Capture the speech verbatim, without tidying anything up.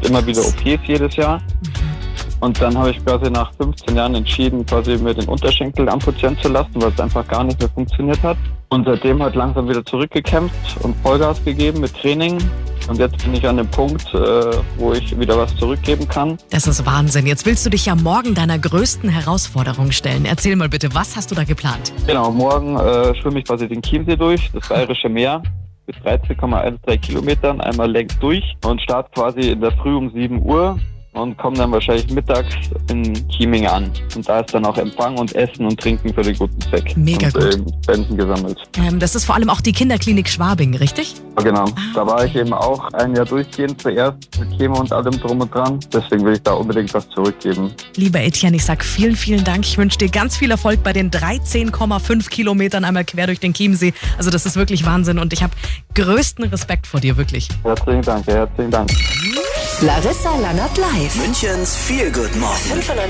immer wieder O Ps jedes Jahr. Und dann habe ich quasi nach fünfzehn Jahren entschieden, quasi mir den Unterschenkel amputieren zu lassen, weil es einfach gar nicht mehr funktioniert hat. Und seitdem halt langsam wieder zurückgekämpft und Vollgas gegeben mit Training. Und jetzt bin ich an dem Punkt, äh, wo ich wieder was zurückgeben kann. Das ist Wahnsinn. Jetzt willst du dich ja morgen deiner größten Herausforderung stellen. Erzähl mal bitte, was hast du da geplant? Genau, morgen äh, schwimme ich quasi den Chiemsee durch, das Bayerische Meer, mit dreizehn Komma dreizehn Kilometern, einmal längs durch und starte quasi in der Früh um sieben Uhr. Und komme dann wahrscheinlich mittags in Chieming an. Und da ist dann auch Empfang und Essen und Trinken für den guten Zweck. Mega und, gut. Äh, Spenden gesammelt. Ähm, das ist vor allem auch die Kinderklinik Schwabing, richtig? Ja, genau. Ah, da war ich eben auch ein Jahr durchgehend zuerst mit Chemo und allem drum und dran. Deswegen will ich da unbedingt was zurückgeben. Lieber Etienne, ich sag vielen, vielen Dank. Ich wünsche dir ganz viel Erfolg bei den dreizehn Komma fünf Kilometern einmal quer durch den Chiemsee. Also das ist wirklich Wahnsinn und ich habe größten Respekt vor dir, wirklich. Herzlichen Dank, herzlichen Dank. Larissa Lannert live. Münchens Feel Good Morgen.